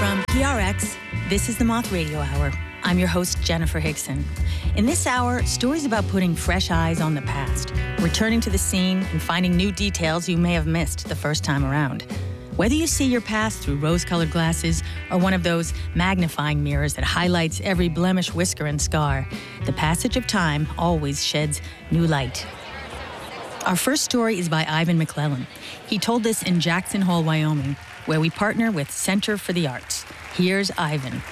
From PRX, this is the Moth Radio Hour. I'm your host, Jennifer Hickson. In this hour, stories about putting fresh eyes on the past, returning to the scene and finding new details you may have missed the first time around. Whether you see your past through rose-colored glasses or one of those magnifying mirrors that highlights every blemish, whisker, and scar, the passage of time always sheds new light. Our first story is by Ivan McClellan. He told this in Jackson Hole, Wyoming, where we partner with Center for the Arts. Here's Ivan.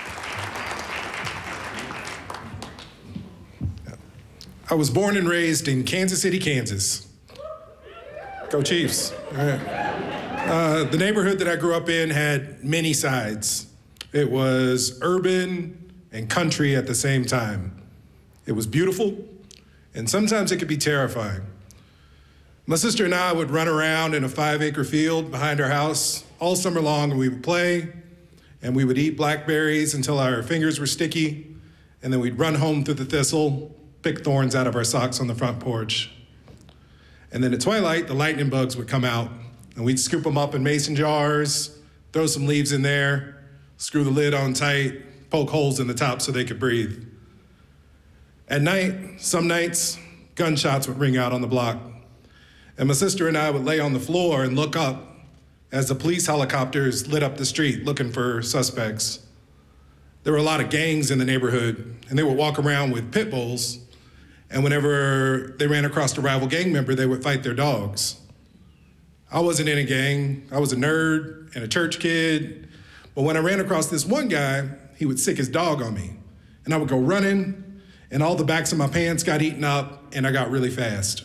I was born and raised in Kansas City, Kansas. Go Chiefs. All right. The neighborhood that I grew up in had many sides. It was urban and country at the same time. It was beautiful, and sometimes it could be terrifying. My sister and I would run around in a 5-acre field behind our house all summer long, and we would play, and we would eat blackberries until our fingers were sticky, and then we'd run home through the thistle, pick thorns out of our socks on the front porch. And then at twilight, the lightning bugs would come out, and we'd scoop them up in mason jars, throw some leaves in there, screw the lid on tight, poke holes in the top so they could breathe. At night, some nights, gunshots would ring out on the block, and my sister and I would lay on the floor and look up as the police helicopters lit up the street looking for suspects. There were a lot of gangs in the neighborhood, and they would walk around with pit bulls, and whenever they ran across a rival gang member, they would fight their dogs. I wasn't in a gang. I was a nerd and a church kid, but when I ran across this one guy, he would sick his dog on me, and I would go running, and all the backs of my pants got eaten up, and I got really fast.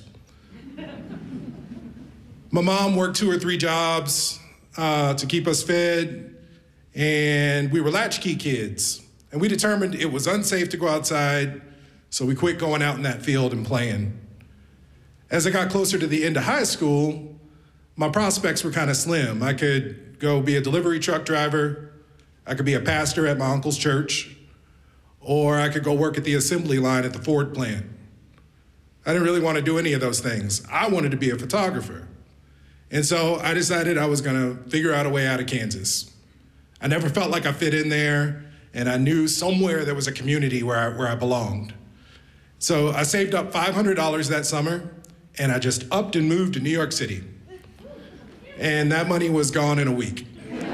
My mom worked 2 or 3 jobs to keep us fed, and we were latchkey kids. And we determined it was unsafe to go outside, so we quit going out in that field and playing. As I got closer to the end of high school, my prospects were kind of slim. I could go be a delivery truck driver, I could be a pastor at my uncle's church, or I could go work at the assembly line at the Ford plant. I didn't really want to do any of those things. I wanted to be a photographer. And so I decided I was gonna figure out a way out of Kansas. I never felt like I fit in there, and I knew somewhere there was a community where I belonged. So I saved up $500 that summer, and I just upped and moved to New York City. And that money was gone in a week.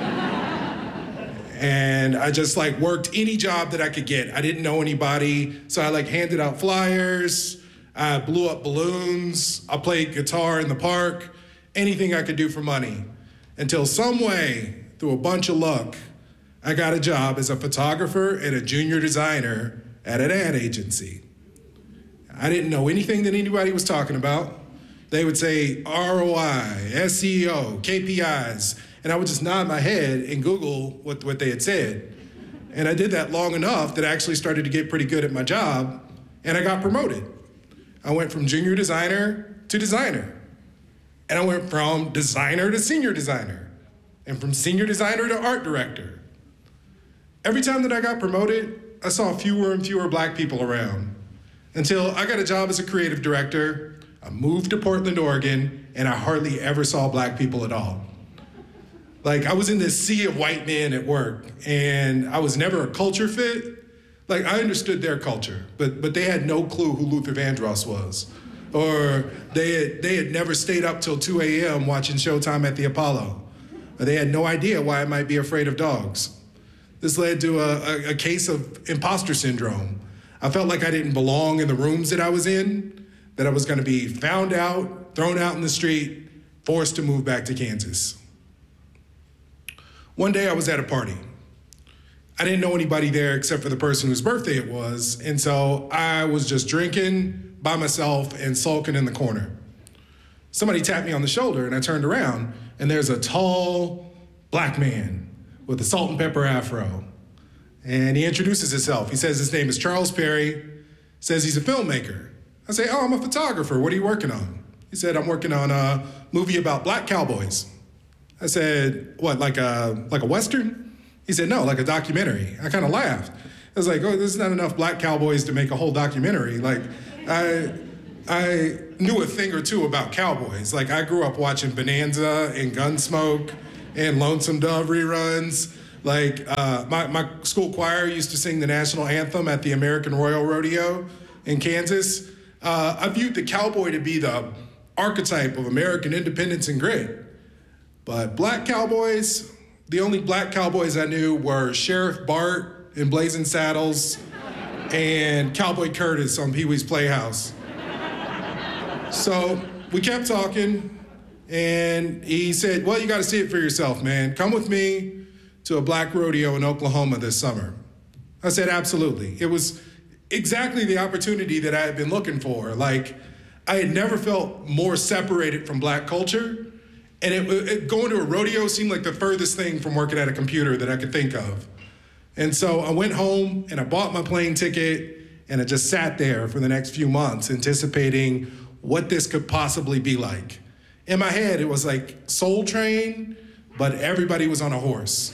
And I just worked any job that I could get. I didn't know anybody, so I handed out flyers, I blew up balloons, I played guitar in the park, anything I could do for money, until some way, through a bunch of luck, I got a job as a photographer and a junior designer at an ad agency. I didn't know anything that anybody was talking about. They would say ROI, SEO, KPIs, and I would just nod my head and Google what they had said. And I did that long enough that I actually started to get pretty good at my job, and I got promoted. I went from junior designer to designer. And I went from designer to senior designer, and from senior designer to art director. Every time that I got promoted, I saw fewer and fewer black people around, until I got a job as a creative director. I moved to Portland, Oregon, and I hardly ever saw black people at all. I was in this sea of white men at work, and I was never a culture fit. I understood their culture, but they had no clue who Luther Vandross was. Or they had never stayed up till 2 a.m. watching Showtime at the Apollo. Or they had no idea why I might be afraid of dogs. This led to a case of imposter syndrome. I felt like I didn't belong in the rooms that I was in, that I was gonna be found out, thrown out in the street, forced to move back to Kansas. One day I was at a party. I didn't know anybody there except for the person whose birthday it was, and so I was just drinking by myself and sulking in the corner. Somebody tapped me on the shoulder, and I turned around, and there's a tall black man with a salt and pepper afro. And he introduces himself. He says his name is Charles Perry, says he's a filmmaker. I say, oh, I'm a photographer. What are you working on? He said, I'm working on a movie about black cowboys. I said, what, like a Western? He said, no, like a documentary. I kind of laughed. I was like, oh, there's not enough black cowboys to make a whole documentary. I knew a thing or two about cowboys. I grew up watching Bonanza and Gunsmoke and Lonesome Dove reruns, My school choir used to sing the national anthem at the American Royal Rodeo in Kansas. I viewed the cowboy to be the archetype of American independence and grit. But black cowboys, the only black cowboys I knew were Sheriff Bart in Blazing Saddles and Cowboy Curtis on Pee-wee's Playhouse. So we kept talking, and he said, well, you got to see it for yourself, man. Come with me to a black rodeo in Oklahoma this summer. I said, absolutely. It was exactly the opportunity that I had been looking for. Like, I had never felt more separated from black culture, and going to a rodeo seemed like the furthest thing from working at a computer that I could think of. And so I went home and I bought my plane ticket, and I just sat there for the next few months anticipating what this could possibly be like. In my head, it was like Soul Train, but everybody was on a horse.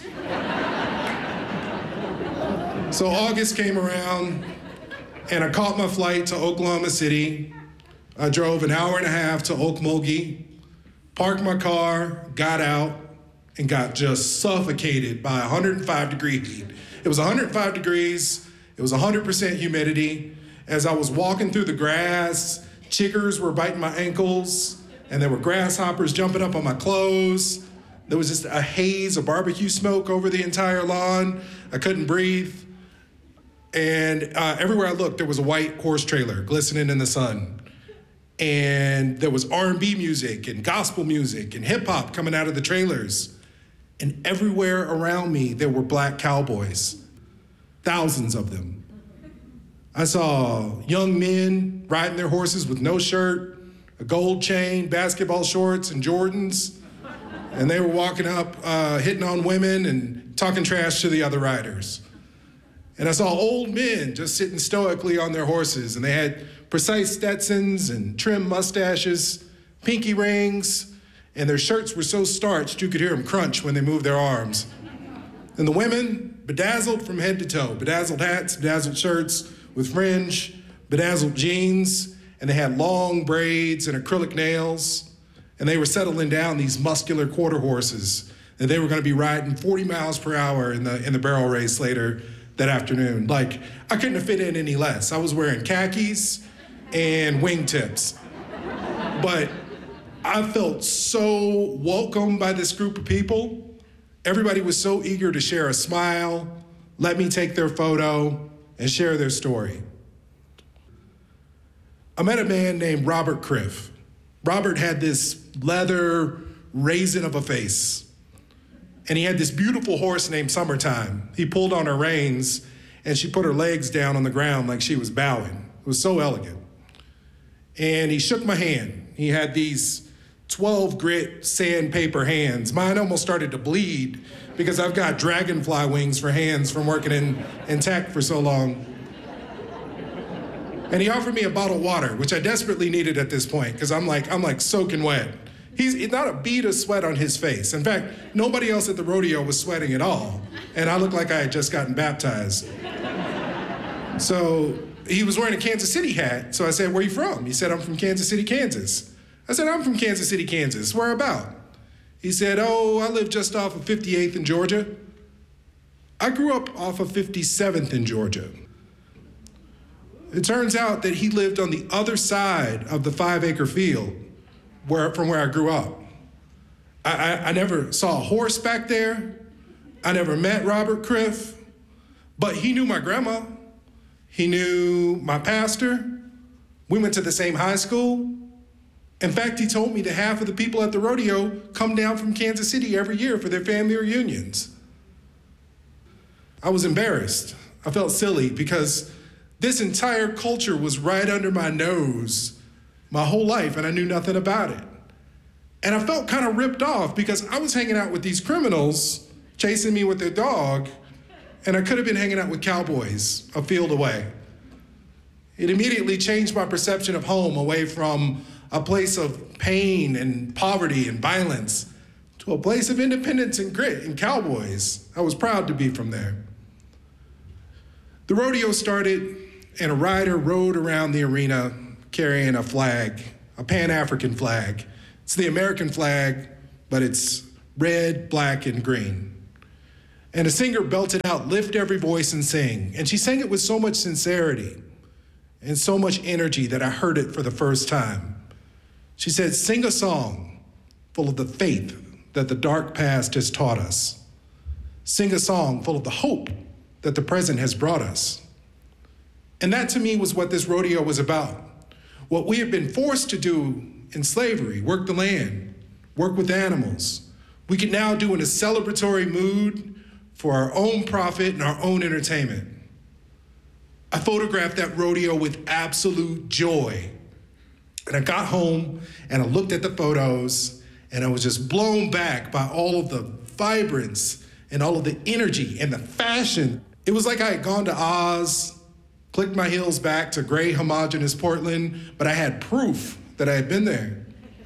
So August came around, and I caught my flight to Oklahoma City. I drove an hour and a half to Okmulgee, parked my car, got out, and got just suffocated by 105-degree heat. It was 105 degrees, it was 100% humidity. As I was walking through the grass, chiggers were biting my ankles, and there were grasshoppers jumping up on my clothes. There was just a haze of barbecue smoke over the entire lawn. I couldn't breathe. And everywhere I looked, there was a white horse trailer glistening in the sun. And there was R&B music and gospel music and hip hop coming out of the trailers. And everywhere around me, there were black cowboys, thousands of them. I saw young men riding their horses with no shirt, a gold chain, basketball shorts, and Jordans. And they were walking up, hitting on women and talking trash to the other riders. And I saw old men just sitting stoically on their horses, and they had precise Stetsons and trim mustaches, pinky rings, and their shirts were so starched you could hear them crunch when they moved their arms. And the women, bedazzled from head to toe, bedazzled hats, bedazzled shirts with fringe, bedazzled jeans, and they had long braids and acrylic nails, and they were settling down these muscular quarter horses that they were going to be riding 40 miles per hour in the barrel race later that afternoon. Like, I couldn't have fit in any less. I was wearing khakis and wingtips. But I felt so welcomed by this group of people. Everybody was so eager to share a smile, let me take their photo, and share their story. I met a man named Robert Criff. Robert had this leather raisin of a face. And he had this beautiful horse named Summertime. He pulled on her reins, and she put her legs down on the ground like she was bowing. It was so elegant. And he shook my hand. He had these 12 grit sandpaper hands. Mine almost started to bleed because I've got dragonfly wings for hands from working in tech for so long. And he offered me a bottle of water, which I desperately needed at this point because I'm like soaking wet. He's not a bead of sweat on his face. In fact, nobody else at the rodeo was sweating at all. And I looked like I had just gotten baptized. So he was wearing a Kansas City hat. So I said, where are you from? He said, I'm from Kansas City, Kansas. I said, I'm from Kansas City, Kansas. Where about? He said, oh, I live just off of 58th in Georgia. I grew up off of 57th in Georgia. It turns out that he lived on the other side of the 5-acre field from where I grew up. I never saw a horse back there. I never met Robert Criff, but he knew my grandma. He knew my pastor. We went to the same high school. In fact, he told me that half of the people at the rodeo come down from Kansas City every year for their family reunions. I was embarrassed. I felt silly because this entire culture was right under my nose my whole life, and I knew nothing about it. And I felt kind of ripped off because I was hanging out with these criminals chasing me with their dog, and I could have been hanging out with cowboys a field away. It immediately changed my perception of home away from a place of pain and poverty and violence to a place of independence and grit and cowboys. I was proud to be from there. The rodeo started, and a rider rode around the arena carrying a flag, a Pan-African flag. It's the American flag, but it's red, black, and green. And the singer belted out, "Lift every voice and sing." And she sang it with so much sincerity and so much energy that I heard it for the first time. She said, "Sing a song full of the faith that the dark past has taught us. Sing a song full of the hope that the present has brought us." And that to me was what this rodeo was about. What we have been forced to do in slavery, work the land, work with animals, we can now do in a celebratory mood for our own profit and our own entertainment. I photographed that rodeo with absolute joy. And I got home and I looked at the photos and I was just blown back by all of the vibrance and all of the energy and the fashion. It was like I had gone to Oz, clicked my heels back to gray, homogeneous Portland, but I had proof that I had been there.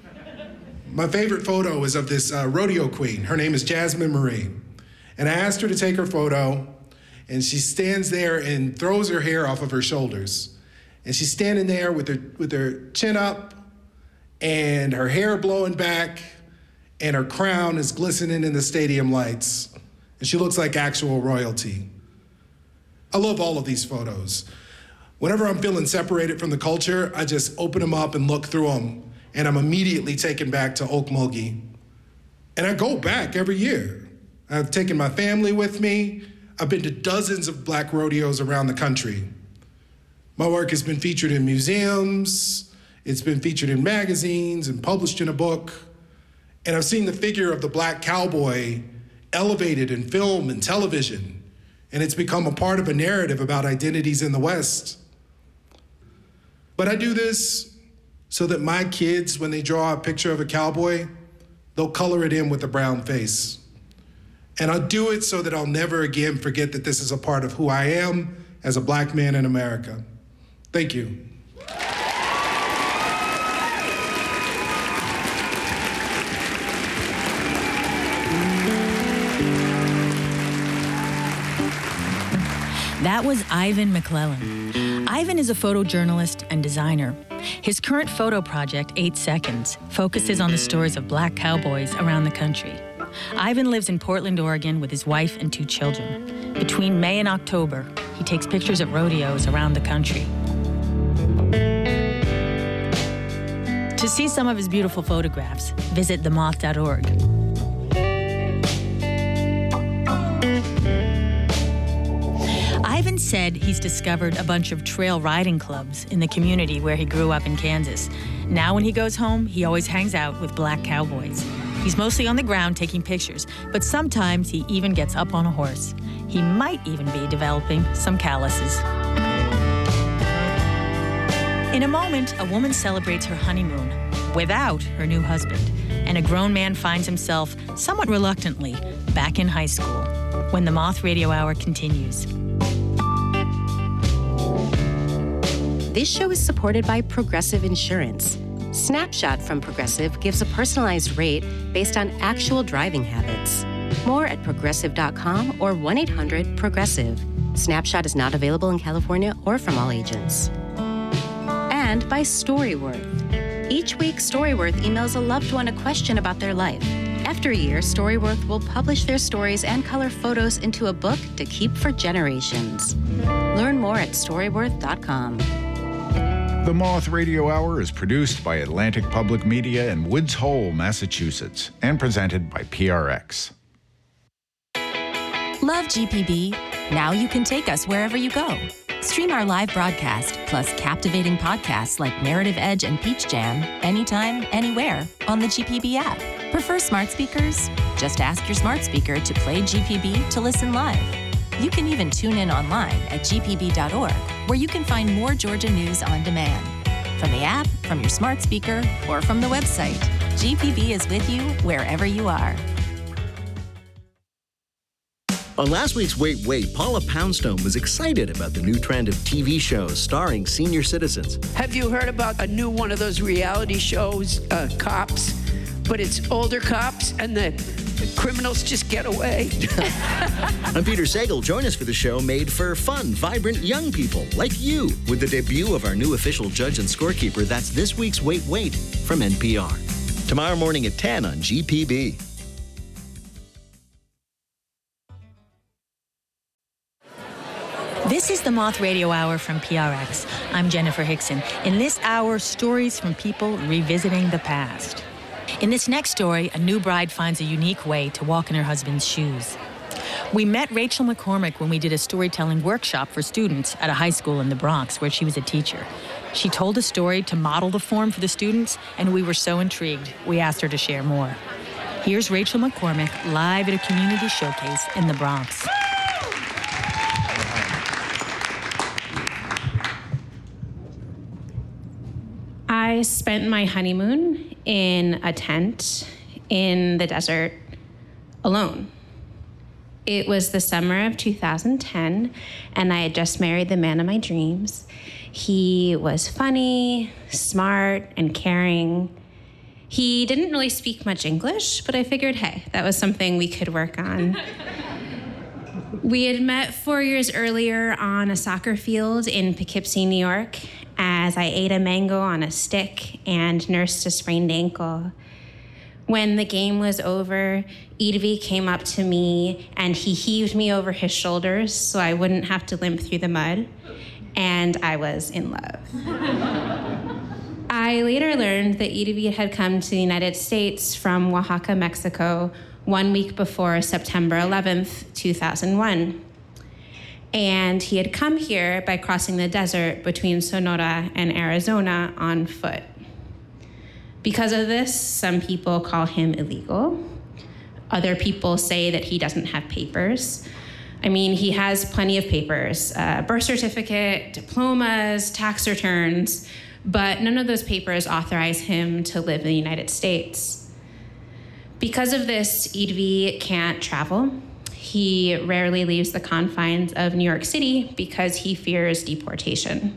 My favorite photo is of this rodeo queen. Her name is Jasmine Marie. And I asked her to take her photo, and she stands there and throws her hair off of her shoulders. And she's standing there with her chin up, and her hair blowing back, and her crown is glistening in the stadium lights. And she looks like actual royalty. I love all of these photos. Whenever I'm feeling separated from the culture, I just open them up and look through them, and I'm immediately taken back to Okmulgee. And I go back every year. I've taken my family with me. I've been to dozens of black rodeos around the country. My work has been featured in museums, it's been featured in magazines and published in a book. And I've seen the figure of the black cowboy elevated in film and television, and it's become a part of a narrative about identities in the West. But I do this so that my kids, when they draw a picture of a cowboy, they'll color it in with a brown face. And I'll do it so that I'll never again forget that this is a part of who I am as a black man in America. Thank you. That was Ivan McClellan. Ivan is a photojournalist and designer. His current photo project, 8 Seconds, focuses on the stories of black cowboys around the country. Ivan lives in Portland, Oregon with his wife and 2 children. Between May and October, he takes pictures at rodeos around the country. To see some of his beautiful photographs, visit themoth.org. Ivan said he's discovered a bunch of trail riding clubs in the community where he grew up in Kansas. Now when he goes home, he always hangs out with black cowboys. He's mostly on the ground taking pictures, but sometimes he even gets up on a horse. He might even be developing some calluses. In a moment, a woman celebrates her honeymoon without her new husband, and a grown man finds himself, somewhat reluctantly, back in high school when the Moth Radio Hour continues. This show is supported by Progressive Insurance. Snapshot from Progressive gives a personalized rate based on actual driving habits. More at progressive.com or 1-800-PROGRESSIVE. Snapshot is not available in California or from all agents. And by Storyworth. Each week, Storyworth emails a loved one a question about their life. After a year, Storyworth will publish their stories and color photos into a book to keep for generations. Learn more at Storyworth.com. The Moth Radio Hour is produced by Atlantic Public Media in Woods Hole, Massachusetts, and presented by PRX. Love GPB? Now you can take us wherever you go. Stream our live broadcast, plus captivating podcasts like Narrative Edge and Peach Jam, anytime, anywhere, on the GPB app. Prefer smart speakers? Just ask your smart speaker to play GPB to listen live. You can even tune in online at gpb.org, where you can find more Georgia news on demand. From the app, from your smart speaker, or from the website, GPB is with you wherever you are. On last week's Wait, Wait, Paula Poundstone was excited about the new trend of TV shows starring senior citizens. Have you heard about a new one of those reality shows, Cops? But it's older cops and the criminals just get away. I'm Peter Sagal. Join us for the show made for fun, vibrant young people like you with the debut of our new official judge and scorekeeper. That's this week's Wait, Wait from NPR. Tomorrow morning at 10 on GPB. This is the Moth Radio Hour from PRX. I'm Jennifer Hickson. In this hour, stories from people revisiting the past. In this next story, a new bride finds a unique way to walk in her husband's shoes. We met Rachel McCormick when we did a storytelling workshop for students at a high school in the Bronx where she was a teacher. She told a story to model the form for the students, and we were so intrigued, we asked her to share more. Here's Rachel McCormick live at a community showcase in the Bronx. I spent my honeymoon in a tent in the desert alone. It was the summer of 2010, and I had just married the man of my dreams. He was funny, smart, and caring. He didn't really speak much English, but I figured, hey, that was something we could work on. We had met 4 years earlier on a soccer field in Poughkeepsie, New York, as I ate a mango on a stick and nursed a sprained ankle. When the game was over, Idvi came up to me and he heaved me over his shoulders so I wouldn't have to limp through the mud, and I was in love. I later learned that Idvi had come to the United States from Oaxaca, Mexico, 1 week before September 11th, 2001. And he had come here by crossing the desert between Sonora and Arizona on foot. Because of this, some people call him illegal. Other people say that he doesn't have papers. I mean, he has plenty of papers, birth certificate, diplomas, tax returns, but none of those papers authorize him to live in the United States. Because of this, Idvi can't travel. He rarely leaves the confines of New York City because he fears deportation.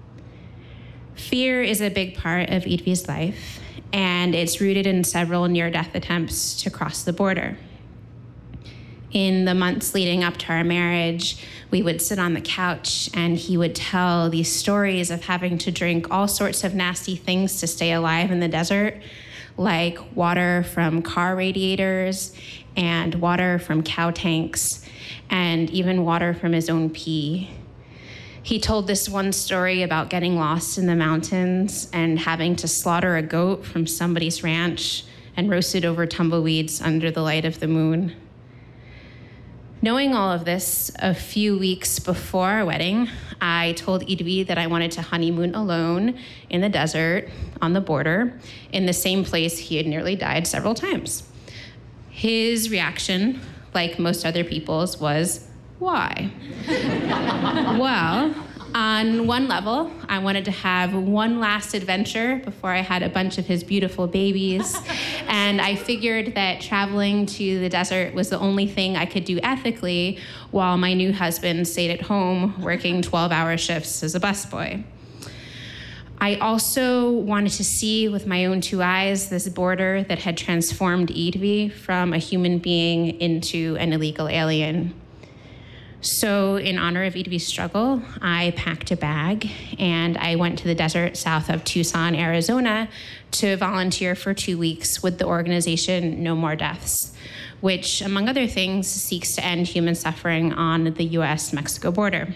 Fear is a big part of Idvi's life, and it's rooted in several near-death attempts to cross the border. In the months leading up to our marriage, we would sit on the couch and he would tell these stories of having to drink all sorts of nasty things to stay alive in the desert, like water from car radiators and water from cow tanks and even water from his own pee. He told this one story about getting lost in the mountains and having to slaughter a goat from somebody's ranch and roast it over tumbleweeds under the light of the moon. Knowing all of this, a few weeks before our wedding, I told Idvi that I wanted to honeymoon alone in the desert on the border in the same place he had nearly died several times. His reaction, like most other people's, was, why? Well, on one level, I wanted to have one last adventure before I had a bunch of his beautiful babies. And I figured that traveling to the desert was the only thing I could do ethically while my new husband stayed at home working 12-hour shifts as a busboy. I also wanted to see with my own two eyes this border that had transformed Idvi from a human being into an illegal alien. So in honor of Idvi's struggle, I packed a bag and I went to the desert south of Tucson, Arizona to volunteer for 2 weeks with the organization No More Deaths, which, among other things, seeks to end human suffering on the US-Mexico border.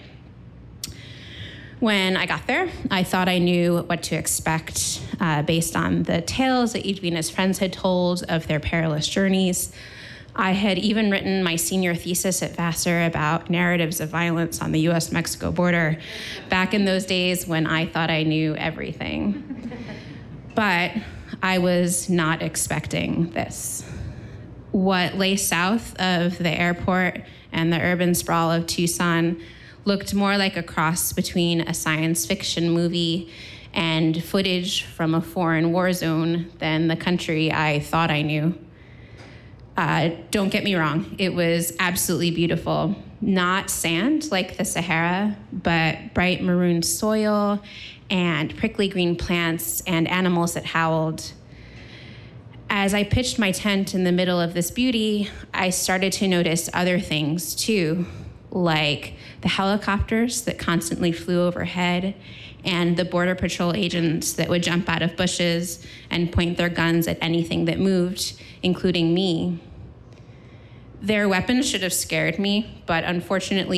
When I got there, I thought I knew what to expect based on the tales that Idvi and his friends had told of their perilous journeys. I had even written my senior thesis at Vassar about narratives of violence on the US-Mexico border back in those days when I thought I knew everything. But I was not expecting this. What lay south of the airport and the urban sprawl of Tucson looked more like a cross between a science fiction movie and footage from a foreign war zone than the country I thought I knew. Don't get me wrong, it was absolutely beautiful. Not sand like the Sahara, but bright maroon soil and prickly green plants and animals that howled. As I pitched my tent in the middle of this beauty, I started to notice other things too, like the helicopters that constantly flew overhead and the Border Patrol agents that would jump out of bushes and point their guns at anything that moved, including me. Their weapons should have scared me, but unfortunately,